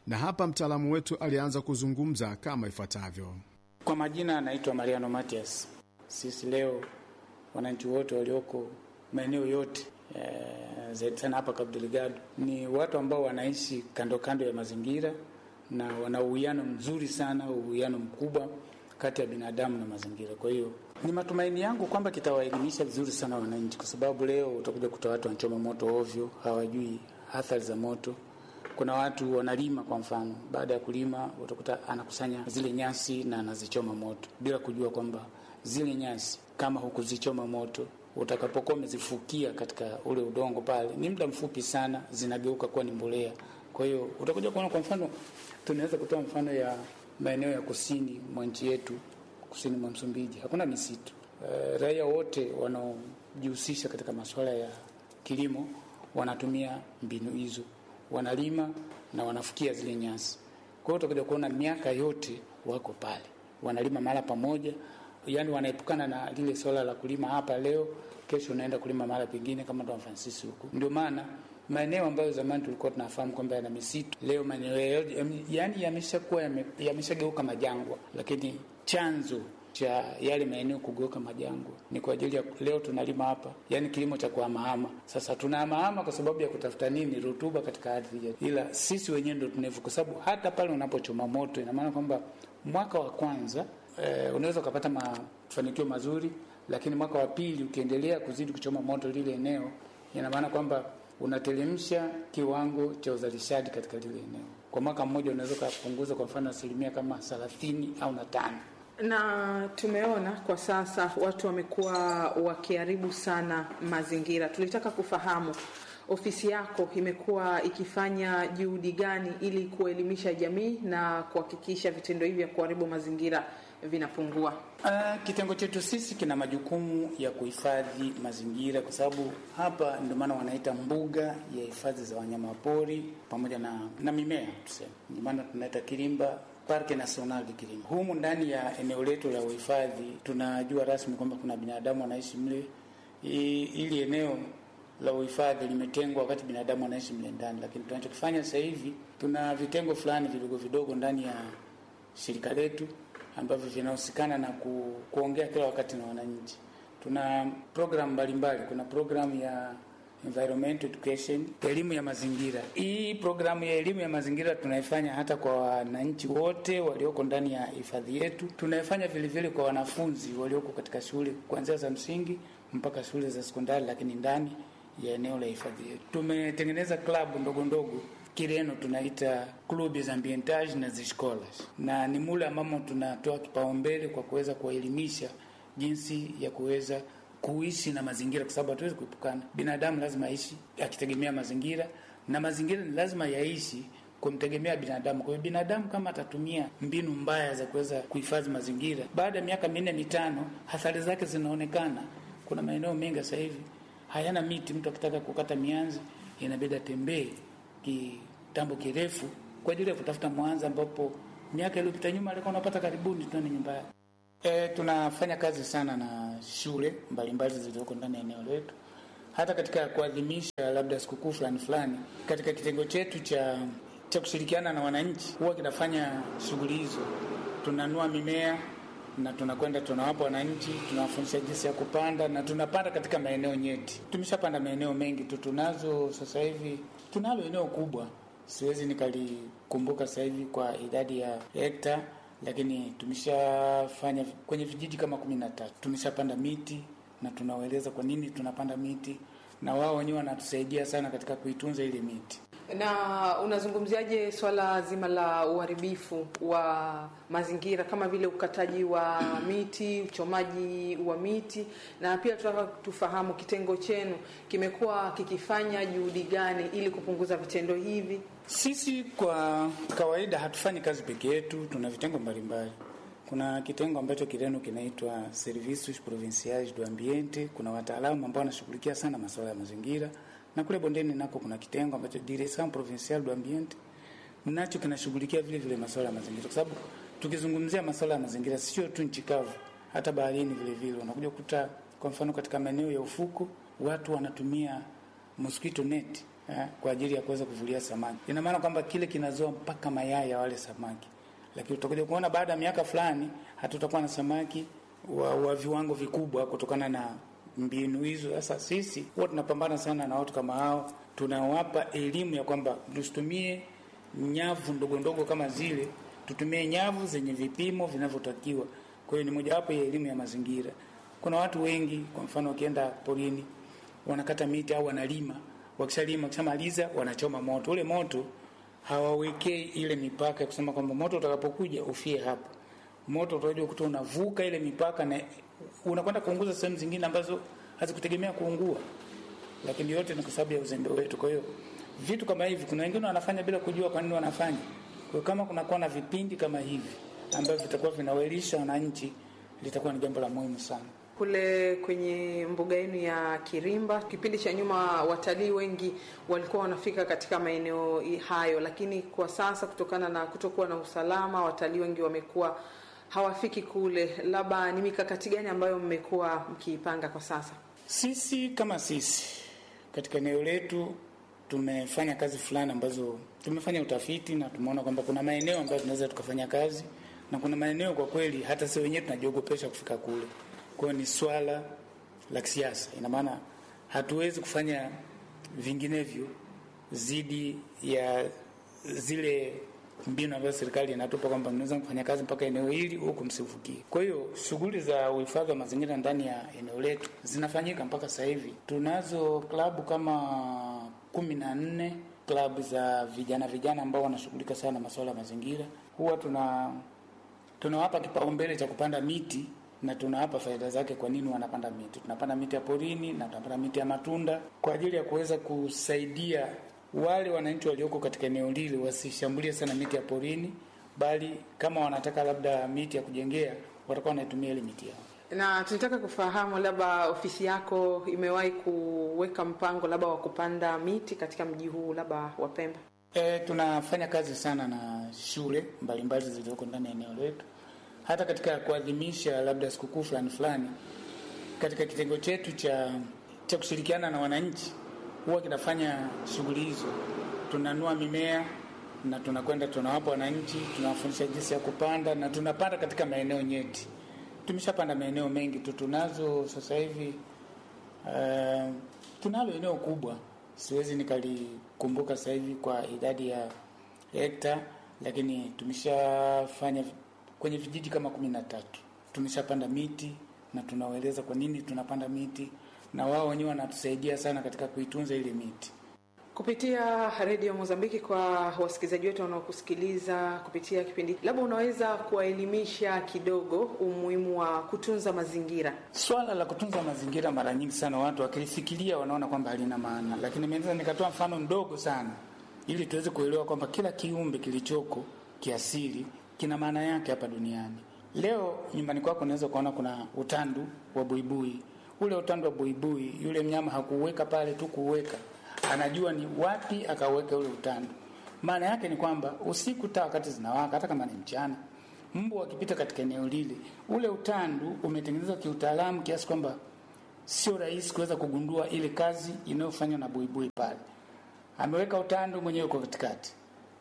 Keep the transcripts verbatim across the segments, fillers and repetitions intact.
na hapa mtaalamu wetu alianza kuzungumza kama ifuatavyo. Kwa majina anaitwa Mariano Matias. Sisi leo wananchi wote walioko maeneo yote e, zaidi sana hapa Cabo Delgado ni watu ambao wanaishi kando kando ya mazingira na wana uwiano mzuri sana, uwiano mkubwa kati ya binadamu na mazingira. Kwa hiyo ni matumaini yangu kwamba kitawaelimisha vizuri sana wananchi, kwa sababu leo utakuja kuta watu wanachoma moto ovyo, hawajui athari za moto. Kuna watu wanalima, kwa mfano, baada ya kulima utakuta anakusanya zile nyasi na anazichoma moto bila kujua kwamba zile nyasi kama hukuzichoma moto, utakapokuwa umezifukia katika ule udongo pale, ni muda mfupi sana zinageuka kuwa ni mbolea. Kwa hiyo utakuja kuona, kwa mfano, tunaweza kutoa mfano ya maeneo ya kusini mwa nchi yetu, kusini mwa Msumbiji, hakuna misitu. E, raia wote wanaojihusisha katika masuala ya kilimo wanatumia mbinu hizo, wanalima na wanafukia zile nyasi. Kwa hiyo utakuja kuona miaka yote wako pale, wanalima mara pamoja, yani wanaepukana na lile swala la kulima hapa leo, kesho unaenda kulima mara pengine kama Don Francis huko. Ndio maana maeneo ambayo zamani tulikuwa tunafahamu kwamba yana misitu, leo maeneo yani yameshakuwa yameshageuka majangwa, lakini chanzo cha yale maeneo kugeuka majangwa ni kwa ajili ya leo tunalima hapa, yani kilimo cha kuhamahama. Sasa tunahamahama kwa sababu ya kutafuta nini? Rutuba katika ardhi yetu. Ila sisi wenyewe ndio tunevu, kwa sababu hata pale unapochoma moto, ina maana kwamba mwaka wa kwanza e, unaweza ukapata mafanikio mazuri, lakini mwaka wa pili ukiendelea kuzidi kuchoma moto lile eneo, ina maana kwamba unatelemsha kiwango cha uzalishaji katika lile eneo. Kwa mwaka mmoja unaweza kupunguza kwa mfano asilimia kama thelathini au na tano. Na tumeona kwa sasa watu wamekuwa wakiharibu sana mazingira. Tulitaka kufahamu ofisi yako imekuwa ikifanya juhudi gani ili kuelimisha jamii na kuhakikisha vitendo hivi vya kuharibu mazingira vinapungua? Uh, kitengo chetu sisi kina majukumu ya kuhifadhi mazingira, kwa sababu hapa ndio maana wanaita mbuga ya hifadhi za wanyama pori pamoja na, na mimea tuseme. Ndio maana tunaita Kirimba, Parque National de Kirimba. Humu ndani ya eneo letu la uhifadhi tunajua rasmi kwamba kuna binadamu wanaishi mle. Ili eneo la uhifadhi limetengwa wakati binadamu wanaishi mle ndani, lakini tunachokifanya sasa hivi tuna vitengo fulani vidogo vidogo ndani ya shirika letu ambavyo vinahusikana na ku, kuongea kila wakati na wananchi. Tuna program mbalimbali, kuna program ya environment education, elimu ya mazingira. Hii programu ya elimu ya mazingira tunaifanya hata kwa wananchi wote walioko ndani ya hifadhi yetu. Tunaifanya vile vile kwa wanafunzi walioko katika shule kuanzia za msingi mpaka shule za sekondari, lakini ndani ya eneo la hifadhi yetu. Tumetengeneza klabu ndogo ndogo, Kireno tunaita club za ambientage na ziscolas, na ni mule ambamo tunatoa kipaumbele kwa kuweza kuelimisha jinsi ya kuweza kuishi na mazingira, kwa sababu hatuwezi kuepukana. Binadamu lazima aishi akitegemea mazingira, na mazingira ni lazima yaishi kumtegemea binadamu. Kwa hiyo binadamu kama atatumia mbinu mbaya za kuweza kuhifadhi mazingira, baada ya miaka minne mitano athari zake zinaonekana. Kuna maeneo mengi sasa hivi hayana miti, mtu akitaka kukata mianzi inabidi atembee kitambo kirefu kwa ajili ya kutafuta mwanza, ambapo miaka iliyopita nyuma alikuwa anapata karibuni tu nyumba yake. E, tunafanya kazi sana na shule mbalimbali zilizoko ndani ya eneo letu, hata katika kuadhimisha labda sikukuu fulani fulani. Katika kitengo chetu cha cha kushirikiana na wananchi huwa kinafanya shughuli hizo. Tunanua mimea na tunakwenda tunawapa wananchi, tunawafundisha jinsi ya kupanda, na tunapanda katika maeneo nyeti. Tumeshapanda maeneo mengi tu, tunazo sasa hivi, tunalo eneo kubwa, siwezi nikalikumbuka sasa hivi kwa idadi ya hekta, lakini tumeshafanya kwenye vijiji kama kumi na tatu. Tumeshapanda miti na tunawaeleza kwa nini tunapanda miti, na wao wenyewe wanatusaidia sana katika kuitunza ile miti. Na unazungumziaje swala zima la uharibifu wa mazingira kama vile ukataji wa miti, uchomaji wa miti, na pia tunataka tufahamu kitengo chenu kimekuwa kikifanya juhudi gani ili kupunguza vitendo hivi? Sisi kwa kawaida hatufanyi kazi peke yetu, tuna vitengo mbalimbali. Kuna kitengo ambacho Kireno kinaitwa Servicios Provinciais do Ambiente, kuna wataalamu ambao wanashughulikia sana masuala ya mazingira. Na kule bondeni nako kuna kitengo ambacho Direção Provincial do Ambiente, mnacho kinashughulikia vile vile masuala ya mazingira, kwa sababu tukizungumzia masuala ya mazingira sio tu nchi kavu, hata baharini vile vile. Unakuja kukuta kwa mfano katika maeneo ya ufuko watu wanatumia mosquito net, eh, kwa ajili ya kuweza kuvulia samaki. Ina maana kwamba kile kinazoa mpaka mayai ya wale samaki. Lakini utakuja kuona baada ya miaka fulani hatutakuwa na samaki wa, wa viwango vikubwa kutokana na mbinu hizo. Sasa sisi huwa tunapambana sana na watu kama hao, tunawapa elimu ya kwamba tusitumie nyavu ndogo ndogo kama zile, tutumie nyavu zenye vipimo vinavyotakiwa. Kwa hiyo ni moja wapo ya elimu ya mazingira. Kuna watu wengi, kwa mfano wakienda porini, wanakata miti au wanalima, wakishalima wakishamaliza wanachoma moto. Ule moto hawawekei ile mipaka ya kusema kwamba moto utakapokuja ufie hapo. Moto utakuja kutoa unavuka ile mipaka na unakwenda kuunguza sehemu zingine ambazo hazikutegemea kuungua. Lakini yote ni kwa sababu ya uzembe wetu. Kwa hiyo vitu kama hivi kuna wengine wanafanya bila kujua kwa nini wanafanya. Kwa hiyo kama kuna kuwa na vipindi kama hivi ambavyo vitakuwa vinawaelisha wananchi, litakuwa ni jambo la muhimu sana. Kule kwenye mbuga yenu ya Kirimba, kipindi cha nyuma watalii wengi walikuwa wanafika katika maeneo hayo, lakini kwa sasa kutokana na kutokuwa na usalama, watalii wengi wamekuwa hawafiki kule. Labda ni mikakati gani ambayo mmekuwa mkiipanga kwa sasa? Sisi kama sisi katika eneo letu tumefanya kazi fulani ambazo tumefanya utafiti na tumeona kwamba kuna maeneo ambayo tunaweza tukafanya kazi na kuna maeneo kwa kweli hata sisi wenyewe tunajiogopesha kufika kule. Kwa ni swala la kisiasa. Ina maana hatuwezi kufanya vinginevyo zidi ya zile mbinu ambazo serikali inatupa kwamba mnaweza kufanya kazi mpaka eneo hili huko msivukie. Kwa hiyo shughuli za uhifadhi wa mazingira ndani ya eneo letu zinafanyika mpaka sasa hivi. Tunazo klabu kama kumi na nne klabu za vijana vijana ambao wanashughulika sana na masuala ya mazingira. Huwa tuna tunawapa kipaumbele cha kupanda miti na tunawapa faida zake. Kwa nini wanapanda miti? Tunapanda miti ya porini na tunapanda miti ya matunda kwa ajili ya kuweza kusaidia wale wananchi walioko katika eneo lile wasishambulie sana miti ya porini, bali kama wanataka labda miti ya kujengea watakuwa wanaitumia ile miti yao. Na tunataka kufahamu labda ofisi yako imewahi kuweka mpango labda wa kupanda miti katika mji huu labda wa Pemba? E, tunafanya kazi sana na shule mbalimbali zilizoko ndani ya eneo letu. Hata katika kuadhimisha labda sikukuu fulani fulani, katika kitengo chetu cha cha kushirikiana na wananchi huwa kinafanya shughuli hizo. Tunanua mimea na tunakwenda tunawapa wananchi, tunawafundisha jinsi ya kupanda na tunapanda katika maeneo nyeti. Tumeshapanda maeneo mengi tu, tunazo sasa hivi uh, tunalo eneo kubwa. Siwezi nikalikumbuka sasa hivi kwa idadi ya hekta, lakini tumeshafanya kwenye vijiji kama kumi na tatu. Tumeshapanda miti na tunawaeleza kwa nini tunapanda miti na wao wenyewe wanatusaidia sana katika kuitunza ile miti. Kupitia Radio Mozambiki, kwa wasikilizaji wetu wanaokusikiliza kupitia kipindi, labda unaweza kuwaelimisha kidogo umuhimu wa kutunza mazingira. Swala la kutunza mazingira mara nyingi sana watu wakilifikiria wanaona kwamba halina maana, lakini mimi nikatoa mfano mdogo sana ili tuweze kuelewa kwamba kila kiumbe kilichoko kiasili kina maana yake hapa duniani. Leo nyumbani kwako unaweza kuona kuna utandu wa buibui. Ule utandu wa buibui, yule mnyama hakuweka pale tu kuweka, anajua ni wapi akaweka ule utandu. Maana yake ni kwamba usiku taa wakati zinawaka, hata kama ni mchana, mbu akipita katika eneo lile, ule utandu umetengenezwa kiutaalamu kiasi kwamba sio rahisi kuweza kugundua ile kazi inayofanywa na buibui pale. Ameweka utandu mwenyewe kwa katikati.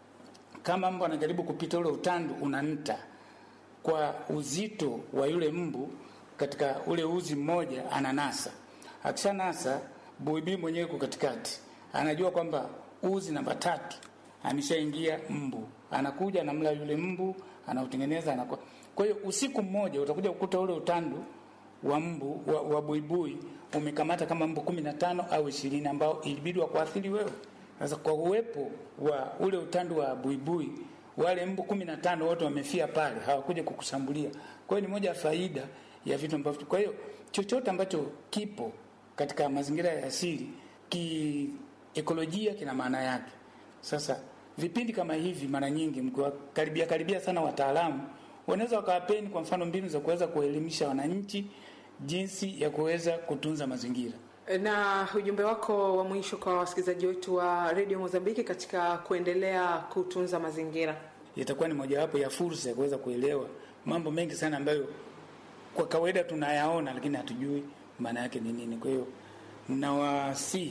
Kama mbu anajaribu kupita, ule utandu unanita kwa uzito wa yule mbu katika ule uzi mmoja, ananasa. Akishanasa, buibui mwenyewe kwa katikati anajua kwamba uzi namba tatu ameshaingia mbu. Anakuja anamla yule mbu, anautengeneza anakuwa. Kwa hiyo usiku mmoja utakuja kukuta ule utandu wa mbu wa, wa buibui umekamata kama mbu kumi na tano au ishirini ambao ilibidi wakuathiri wewe. Sasa kwa uwepo wa ule utandu wa buibui, wale mbu kumi na tano wote wamefia pale, hawakuja kukushambulia. Kwa hiyo ni moja ya faida ya vitu ambavyo, kwa hiyo chochote ambacho kipo katika mazingira ya asili ki ekolojia kina maana yake. Sasa vipindi kama hivi mara nyingi mkiwa karibia karibia sana wataalamu wanaweza wakawapeni kwa mfano mbinu za kuweza kuelimisha wananchi jinsi ya kuweza kutunza mazingira. Na ujumbe wako wa mwisho kwa wasikilizaji wetu wa Radio Mozambiki katika kuendelea kutunza mazingira? Itakuwa ni mojawapo ya fursa ya kuweza kuelewa mambo mengi sana ambayo kwa kawaida tunayaona lakini hatujui maana yake ni nini. Kwa hiyo nawasihi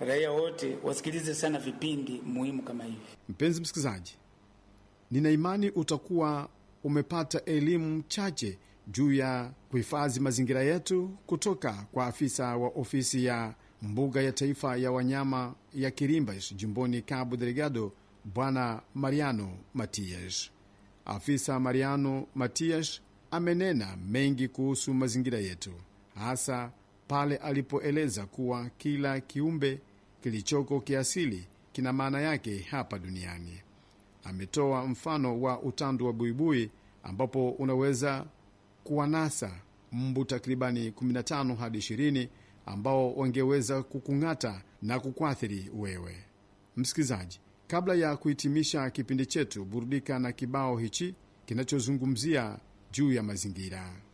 raia wote wasikilize sana vipindi muhimu kama hivi. Mpenzi msikilizaji, nina imani utakuwa umepata elimu chache juu ya kuhifadhi mazingira yetu kutoka kwa afisa wa ofisi ya mbuga ya taifa ya wanyama ya Quirimbas jimboni Cabo Delgado, Bwana Mariano Matias. Afisa Mariano Matias amenena mengi kuhusu mazingira yetu, hasa pale alipoeleza kuwa kila kiumbe kilichoko kiasili kina maana yake hapa duniani. Ametoa mfano wa utandu wa buibui ambapo unaweza kuwanasa mbu takribani kumi na tano hadi ishirini ambao wangeweza kukung'ata na kukuathiri wewe. Msikilizaji, kabla ya kuhitimisha kipindi chetu, burudika na kibao hichi kinachozungumzia juu ya mazingira.